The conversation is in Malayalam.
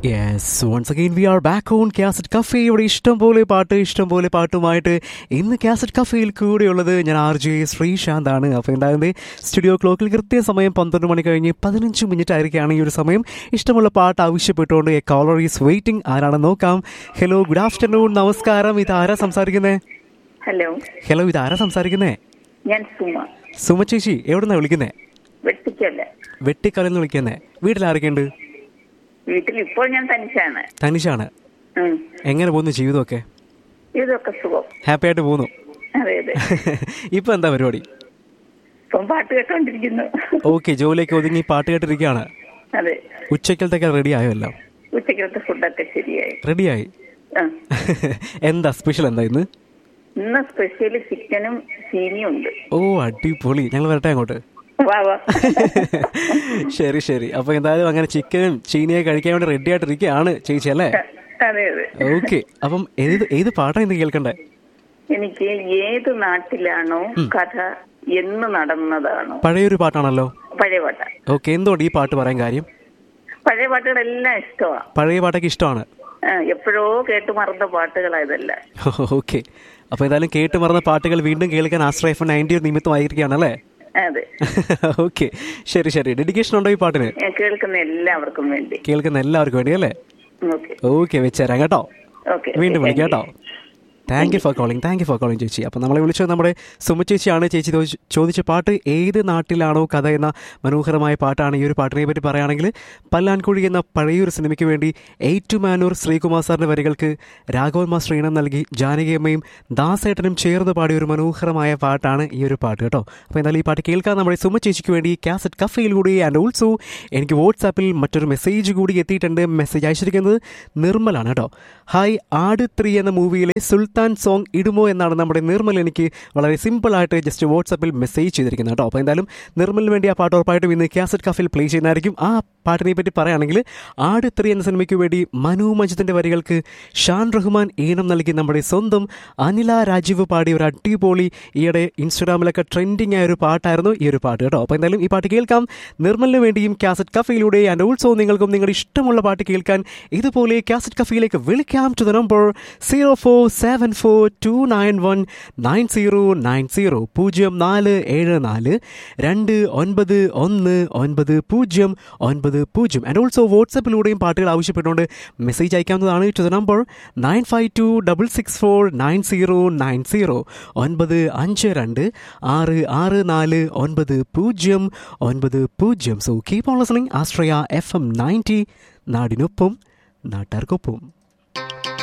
Yes, once again we are back on Cassette Cafe. ഇവിടെ ഇഷ്ടംപോലെ പാട്ടുമായിട്ട് ഇന്ന് കാസറ്റ് കഫേയിൽ കൂടെയുള്ളത് ഞാൻ RJ ശ്രീശാന്താണ്. അപ്പോൾ എന്തായാലും സ്റ്റുഡിയോ ക്ലോക്കിൽ കൃത്യസമയം 12 മണി കഴിഞ്ഞ് 15 മിനിറ്റ് ആയിരിക്കുകയാണ് ഈ ഒരു സമയം. ഇഷ്ടമുള്ള പാട്ട് ആവശ്യപ്പെട്ടുകൊണ്ട് എ കോളർ ഈസ് വെയിറ്റിംഗ്. ആരാണെന്ന് നോക്കാം. ഹലോ, ഗുഡ് ആഫ്റ്റർനൂൺ, നമസ്കാരം. ഇതാരാ സംസാരിക്കുന്നേ? ഹലോ, ഇതാരാ സംസാരിക്കുന്നേ? ഞാൻ സുമ ചേച്ചി, എവിടുന്നാ വിളിക്കുന്നേ? വെട്ടിക്കലെന്ന് വിളിക്കുന്നേ. വീട്ടിലാരൊക്കെയുണ്ട്? വീട്ടിൽ ഇപ്പോൾ ഞാൻ തനിച്ചാണ്. എങ്ങനെ പോകുന്നു ജീവിതമൊക്കെ? സുഖം, ഹാപ്പി ആയിട്ട് പോകുന്നു. അതെ അതെ. ഇപ്പൊ എന്താ പരിപാടി? ഇപ്പം പാട്ട് കേട്ടോണ്ടിരിക്കുന്നു. ഓക്കെ, ജോലിയൊക്കെ ഒതുങ്ങി പാട്ട് കേട്ടിരിക്കുകയാണ്. അതെ. ഉച്ചക്കലത്തൊക്കെ റെഡി ആയോ? എല്ലാം ഉച്ചക്കലത്തെ ഫുഡൊക്കെ ശരിയായി, റെഡിയായി. എന്താ സ്പെഷ്യൽ? എന്താ ഇന്ന് സ്പെഷ്യൽ ചിക്കനും ചീനിയും ഉണ്ട്. ഓ അടിപൊളി, ഞങ്ങൾ വരട്ടെ അങ്ങോട്ട്. ശരി ശരി. അപ്പൊ എന്തായാലും അങ്ങനെ ചിക്കനും ചീനിയൊക്കെ കഴിക്കാൻ വേണ്ടി റെഡി ആയിട്ടിരിക്കുകയാണ് ചേച്ചി അല്ലേ? ഓക്കെ. അപ്പം ഏത് പാട്ടാണ് ഇന്ന് കേൾക്കണ്ടേ? എനിക്ക് ഏത് നാട്ടിലാണോ കഥ എന്ന് നടന്നതാണോ. പഴയൊരു പാട്ടാണല്ലോ. പഴയ പാട്ടാ. ഓക്കെ, എന്തുകൊണ്ട് ഈ പാട്ട് പറയാൻ കാര്യം? പഴയ പാട്ടുകളെല്ലാം ഇഷ്ടമാണ്. പഴയ പാട്ടൊക്കെ ഇഷ്ടമാണ്. എപ്പോഴോ കേട്ട് മറന്ന പാട്ടുകളായതല്ല. ഓക്കെ, അപ്പൊ ഏതായാലും കേട്ട് മറന്ന പാട്ടുകൾ വീണ്ടും കേൾക്കാൻ ആശ്രയ FM 90 നിമിത്തമായിരിക്കുകയാണല്ലേ? അതെ. ഓക്കെ, ശരി ശരി. ഡെഡിക്കേഷൻ ഉണ്ടോ ഈ പാട്ടിന്? കേൾക്കുന്ന എല്ലാവർക്കും വേണ്ടി അല്ലേ? ഓക്കെ, വെച്ചേരാം കേട്ടോ. വീണ്ടും വിളിക്കാം കേട്ടോ. താങ്ക് യു ഫോർ കോളിംഗ് ചേച്ചി. അപ്പോൾ നമ്മളെ വിളിച്ചത് നമ്മുടെ സുമ ചേച്ചിയാണ്. ചേച്ചി ചോദിച്ച പാട്ട് ഏത് നാട്ടിലാണോ കഥ എന്ന മനോഹരമായ പാട്ടാണ്. ഈ ഒരു പാട്ടിനെ പറ്റി പറയുകയാണെങ്കിൽ പല്ലാൻകുഴി എന്ന പഴയൊരു സിനിമയ്ക്ക് വേണ്ടി ഏറ്റുമാനൂർ ശ്രീകുമാർ സാറിൻ്റെ വരികൾക്ക് രാഘവൻ മാസ്റ്റർ ഈണം നൽകി ജാനകിയമ്മയും ദാസേട്ടനും ചേർന്ന് പാടിയ ഒരു മനോഹരമായ പാട്ടാണ് ഈ ഒരു പാട്ട് കേട്ടോ. അപ്പോൾ എന്തായാലും ഈ പാട്ട് കേൾക്കാൻ നമ്മുടെ സുമ ചേച്ചിക്ക് വേണ്ടി കാസറ്റ് കഫയിൽ കൂടി ആൻഡ് ഓൾസോ എനിക്ക് വാട്സാപ്പിൽ മറ്റൊരു മെസ്സേജ് കൂടി എത്തിയിട്ടുണ്ട്. മെസ്സേജ് അയച്ചിരിക്കുന്നത് നിർമ്മലാണ് കേട്ടോ. ഹായ്, ആട് 3 എന്ന മൂവിയിലെ സുൽത്താൻ സോങ് ഇടുമോ എന്നാണ് നമ്മുടെ നിർമ്മൽ എനിക്ക് വളരെ സിമ്പിളായിട്ട് ജസ്റ്റ് വാട്സാപ്പിൽ മെസ്സേജ് ചെയ്തിരിക്കുന്നത് കേട്ടോ. അപ്പോൾ എന്തായാലും നിർമ്മലിന് വേണ്ടി ആ പാട്ട് ഉറപ്പായിട്ടും ഇന്ന് കാസറ്റ് കഫയിൽ പ്ലേ ചെയ്യുന്നതായിരിക്കും. ആ പാട്ടിനെ പറ്റി പറയുകയാണെങ്കിൽ ആട് 3 എന്ന സിനിമയ്ക്ക് വേണ്ടി മനു മജിദിൻ്റെ വരികൾക്ക് ഷാൻ റഹ്മാൻ ഈണം നൽകി നമ്മുടെ സ്വന്തം അനില രാജീവ് പാടിയ ഒരു അടിപൊളി ഈയിടെ ഇൻസ്റ്റാഗ്രാമിലൊക്കെ ട്രെൻഡിങ് ആയ ഒരു പാട്ടായിരുന്നു ഈ ഒരു പാട്ട് കേട്ടോ. അപ്പോൾ എന്തായാലും ഈ പാട്ട് കേൾക്കാം നിർമ്മലിന് വേണ്ടിയും കാസറ്റ് കഫയിലൂടെ. ആൻഡ് ഓൾസോ നിങ്ങൾക്കും നിങ്ങളുടെ ഇഷ്ടമുള്ള പാട്ട് കേൾക്കാൻ ഇതുപോലെ കാസറ്റ് കഫയിലേക്ക് വിളിക്കാം to the number 0474291990 0474291990. And also വാട്സപ്പിലൂടെയും പാട്ടുകൾ ആവശ്യപ്പെട്ടുകൊണ്ട് മെസ്സേജ് അയക്കാവുന്നതാണ് to the number 9526649090 952-664-9090. So keep on listening Ashraya FM 90, നാടിനൊപ്പം നാട്ടാർക്കൊപ്പം.